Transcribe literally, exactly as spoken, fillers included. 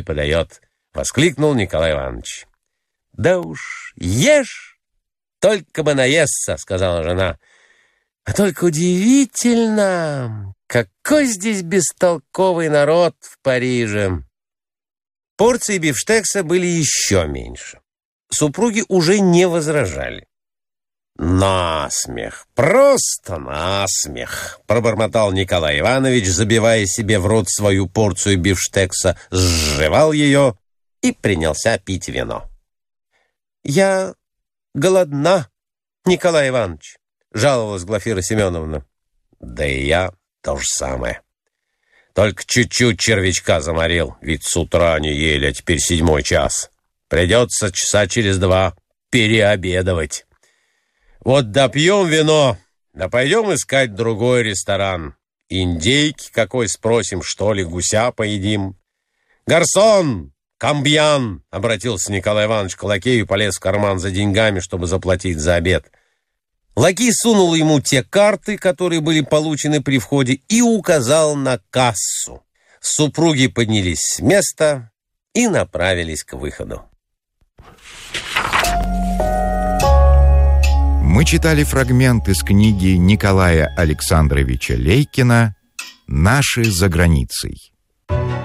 подает, — воскликнул Николай Иванович. — Да уж, ешь, только бы наесться, — сказала жена. — А только удивительно, какой здесь бестолковый народ в Париже. Порции бифштекса были еще меньше. Супруги уже не возражали. «Насмех! Просто насмех!» — пробормотал Николай Иванович, забивая себе в рот свою порцию бифштекса, сживал ее и принялся пить вино. «Я голодна, Николай Иванович», — жаловалась Глафира Семеновна. «Да и я то же самое. Только чуть-чуть червячка заморил, ведь с утра не ели, а теперь седьмой час. Придется часа через два переобедывать. Вот допьем вино, да пойдем искать другой ресторан. Индейки какой спросим, что ли, гуся поедим. Гарсон, камбьян, — обратился Николай Иванович к лакею и полез в карман за деньгами, чтобы заплатить за обед. Лакей сунул ему те карты, которые были получены при входе, и указал на кассу. Супруги поднялись с места и направились к выходу. Мы читали фрагмент из книги Николая Александровича Лейкина «Наши за границей».